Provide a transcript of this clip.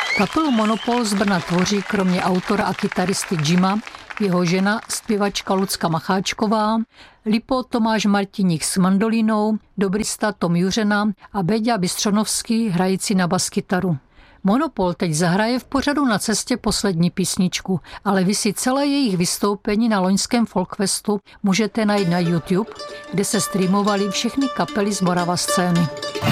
Kapelu Monopol z Brna tvoří kromě autora a kytaristy Jima jeho žena, zpěvačka Lucka Macháčková, Lipo Tomáš Martiník s mandolínou, dobrista Tom Juřena a Béďa Bystřanovský hrající na baskytaru. Monopol teď zahraje v pořadu Na cestě poslední písničku, ale vy si celé jejich vystoupení na loňském Folkfestu můžete najít na YouTube, kde se streamovaly všechny kapely z Morava scény.